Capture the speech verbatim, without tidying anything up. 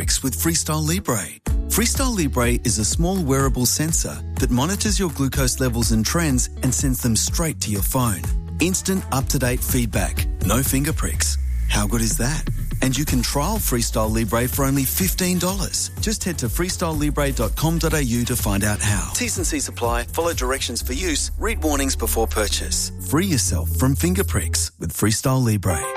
pricks with Freestyle Libre. Freestyle Libre is a small wearable sensor that monitors your glucose levels and trends and sends them straight to your phone. Instant up-to-date feedback, no finger pricks. How good is that? And you can trial Freestyle Libre for only fifteen dollars. Just head to freestyle libre dot com dot a u to find out how. T's and C's apply. Follow directions for use. Read warnings before purchase. Free yourself from finger pricks with Freestyle Libre.